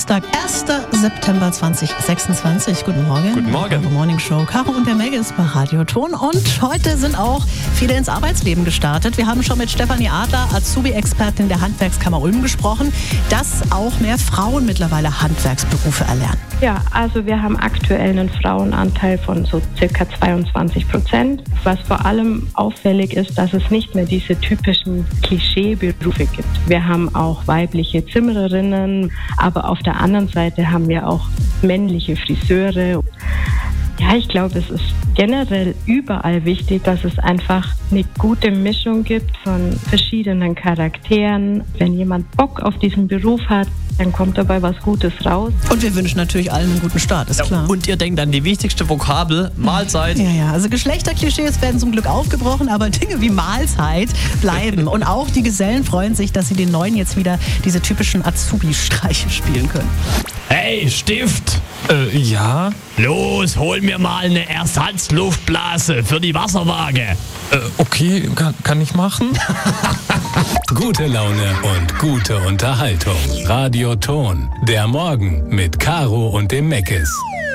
Donnerstag, 1. September 2026. Guten Morgen. Guten Morgen. Morning Show. Caro und der Meg ist bei Radio Ton. Und heute sind auch viele ins Arbeitsleben gestartet. Wir haben schon mit Stefanie Adler, Azubi-Expertin der Handwerkskammer Ulm, gesprochen, dass auch mehr Frauen mittlerweile Handwerksberufe erlernen. Ja, also wir haben aktuell einen Frauenanteil von so circa 22%. Was vor allem auffällig ist, dass es nicht mehr diese typischen Klischeeberufe gibt. Wir haben auch weibliche Zimmererinnen, aber auf der anderen Seite haben wir auch männliche Friseure. Ja, ich glaube, es ist generell überall wichtig, dass es einfach eine gute Mischung gibt von verschiedenen Charakteren. Wenn jemand Bock auf diesen Beruf hat, dann kommt dabei was Gutes raus. Und wir wünschen natürlich allen einen guten Start, ist klar. Und ihr denkt an die wichtigste Vokabel, Mahlzeit. Ja, also Geschlechterklischees werden zum Glück aufgebrochen, aber Dinge wie Mahlzeit bleiben. Und auch die Gesellen freuen sich, dass sie den Neuen jetzt wieder diese typischen Azubi-Streiche spielen können. Hey, Stift! Ja? Los, hol mir mal eine Ersatzluftblase für die Wasserwaage. Okay, kann ich machen? Gute Laune und gute Unterhaltung. Radio Ton. Der Morgen mit Caro und dem Meckes.